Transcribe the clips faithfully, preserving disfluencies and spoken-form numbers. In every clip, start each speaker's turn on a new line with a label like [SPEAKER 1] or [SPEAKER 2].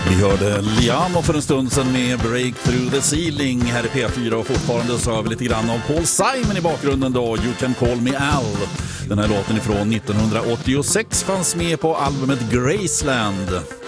[SPEAKER 1] Vi hörde Liam för en stund sedan med Break Through the Ceiling här i P fyra, och fortfarande så har vi lite grann av Paul Simon i bakgrunden då, You Can Call Me Al. Den här låten ifrån nittonhundraåttiosex fanns med på albumet Graceland.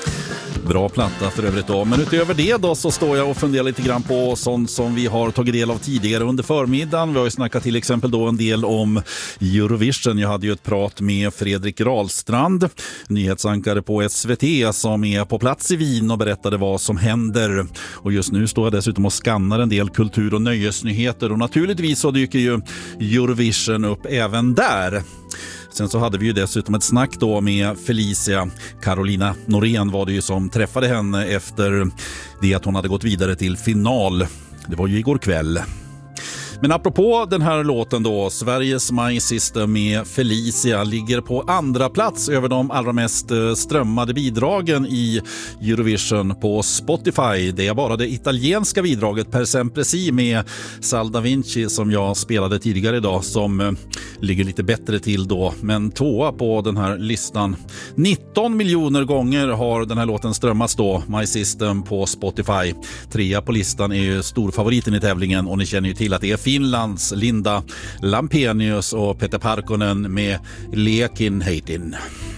[SPEAKER 1] Bra platta för övrigt då. Men utöver det då så står jag och funderar lite grann på sånt som vi har tagit del av tidigare under förmiddagen. Vi har ju snackat till exempel då en del om Eurovision. Jag hade ju ett prat med Fredrik Rahlstrand, nyhetsankare på S V T, som är på plats i Wien och berättade vad som händer. Och just nu står jag dessutom och skannar en del kultur- och nöjesnyheter, och naturligtvis så dyker ju Eurovision upp även där. Sen så hade vi ju dessutom ett snack då med Felicia. Carolina Norén var det ju som träffade henne efter det att hon hade gått vidare till final. Det var ju igår kväll. Men apropå den här låten då, Sveriges My Sister med Felicia ligger på andra plats över de allra mest strömmade bidragen i Eurovision på Spotify. Det är bara det italienska bidraget Per Sempre Si med Sal Da Vinci som jag spelade tidigare idag som ligger lite bättre till då, men tvåa på den här listan. nitton miljoner gånger har den här låten strömmats då, My System på Spotify. Trea på listan är ju storfavoriten i tävlingen, och ni känner ju till att det är Finlands Linda Lampenius och Peter Parkkonen med Lekin Heitin.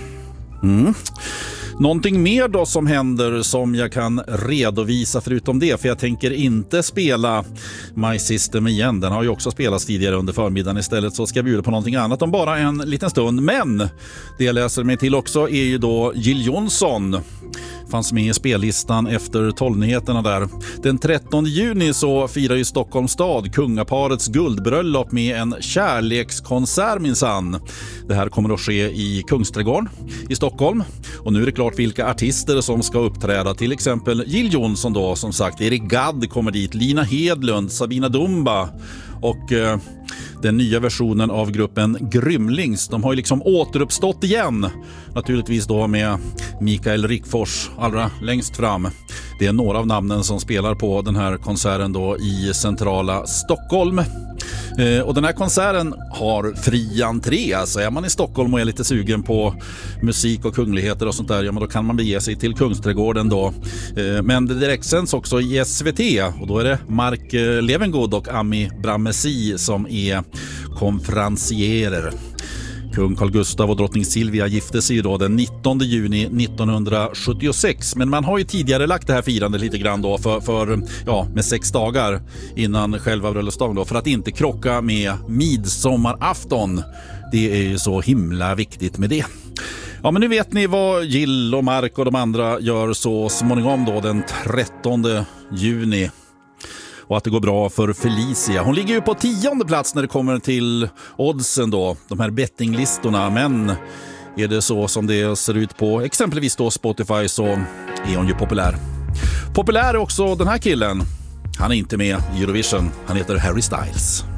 [SPEAKER 1] Mm. Någonting mer då som händer som jag kan redovisa förutom det, för jag tänker inte spela My System igen. Den har ju också spelats tidigare under förmiddagen. Istället så ska jag bjuda på någonting annat om bara en liten stund. Men det jag läser mig till också är ju då Jill Johnson. Fanns med i spellistan efter tolvnyheterna där. Den trettonde juni så firar ju Stockholms stad kungaparets guldbröllop med en kärlekskonsert minsann. Det här kommer att ske i Kungsträdgården i Stockholm. Och nu är det klart vilka artister som ska uppträda. Till exempel Jill Johnson då, som sagt. Erik Gadd kommer dit. Lina Hedlund, Sabina Dumba och eh, den nya versionen av gruppen Grymlings. De har ju liksom återuppstått igen. Naturligtvis då med Mikael Rickfors allra längst fram. Det är några av namnen som spelar på den här konserten då i centrala Stockholm. Eh, och den här konserten har fri entré. Så är man i Stockholm och är lite sugen på musik och kungligheter och sånt där, ja, men då kan man bege sig till Kungsträdgården då. Eh, men det direktsänds också i S V T, och då är det Mark Levengood och Ami Bramesi som är konferencierer. Kung Carl Gustaf och drottning Silvia gifte sig då den nittonde juni nittonhundrasjuttiosex. Men man har ju tidigare lagt det här firandet lite grann då för, för ja, med sex dagar innan själva bröllopsdagen då, för att inte krocka med midsommarafton. Det är ju så himla viktigt med det. Ja, men nu vet ni vad Jill och Mark och de andra gör så småningom då den trettonde juni. Och att det går bra för Felicia. Hon ligger ju på tionde plats när det kommer till oddsen då, de här bettinglistorna. Men är det så som det ser ut på exempelvis då Spotify, så är hon ju populär. Populär är också den här killen. Han är inte med i Eurovision. Han heter Harry Styles.